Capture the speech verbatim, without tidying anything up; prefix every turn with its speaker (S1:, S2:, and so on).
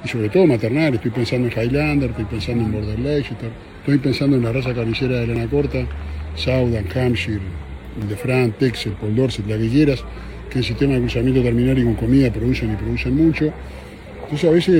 S1: y sobre todo maternal. Estoy pensando en Highlander, estoy pensando en Border Leicester, estoy pensando en la raza carnicera de lana corta, Southern, Hampshire, Indefran, Texel, Paul Dorset, la que quieras, que el sistema de cruzamiento terminal y con comida producen y producen mucho. Entonces a veces